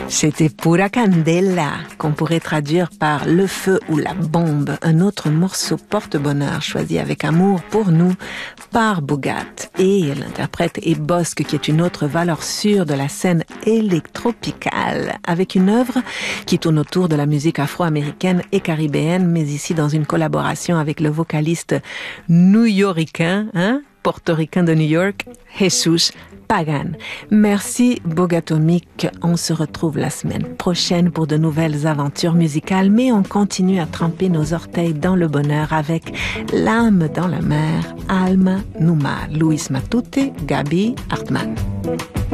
C'était Pura Candela, qu'on pourrait traduire par le feu ou la bombe, un autre morceau porte-bonheur choisi avec amour pour nous par Boogat. Et l'interprète est Bosque, qui est une autre valeur sûre de la scène électropicale, avec une œuvre qui tourne autour de la musique afro-américaine et caribéenne, mais ici dans une collaboration avec le vocaliste new-yorkain, portoricain de New York, Jesus Pagan. Merci Bogatomique. On se retrouve la semaine prochaine pour de nouvelles aventures musicales, mais on continue à tremper nos orteils dans le bonheur avec L'âme dans la mer, Alma Numa, Luis Matute, Gaby Hartmann.